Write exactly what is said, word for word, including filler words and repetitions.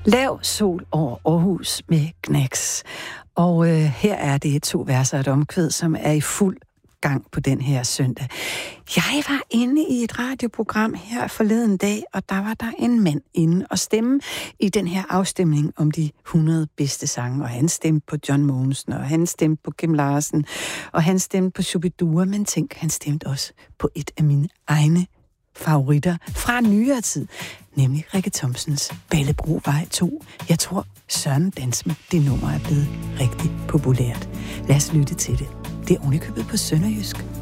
Lav sol over Aarhus med Gnags. Og øh, her er det to verser og et omkvæd, som er i fuld gang på den her søndag. Jeg var inde i et radioprogram her forleden dag, og der var der en mand inde og stemme i den her afstemning om de hundrede bedste sange. Og han stemte på John Mogensen, og han stemte på Kim Larsen, og han stemte på Shubidua, men tænk, han stemte også på et af mine egne favoritter fra nyere tid, nemlig Rikke Thomsens Ballebrovej to. Jeg tror, Søren Dansme, det nummer er blevet rigtig populært. Lad os lytte til det. Det er ovenikøbet på sønderjysk.